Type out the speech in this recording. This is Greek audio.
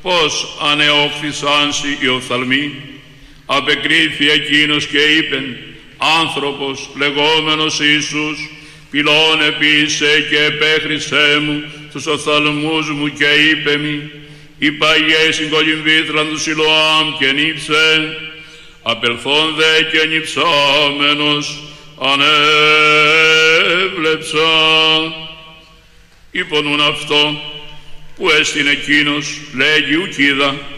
πως ανεόχθησάνσι οι οφθαλμοί, απεκρίθη εκείνος και είπεν, άνθρωπος λεγόμενος Ιησούς, πυλών επίσε και επέχρισέ μου τους οφθαλμούς μου και είπε μη, οι παγιές συγκολυμβήθραν του Σιλοάμ και νύψε, απελθόν δε και νυψάμενος ανέβλεψα. Υπονούν αυτό που έστειν εκείνος, λέγει ουκ είδα,